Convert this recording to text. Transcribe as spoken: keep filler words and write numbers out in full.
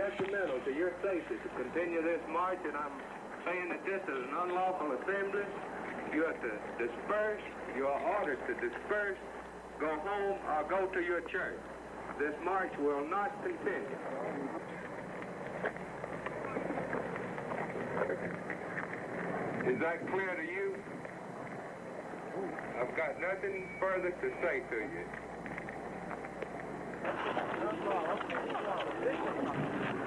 detrimental to your safety to continue this march, and I'm saying that this is an unlawful assembly. You have to disperse. You are ordered to disperse, go home, or go to your church. This march will not continue. Is that clear to you? I've got nothing further to say to you.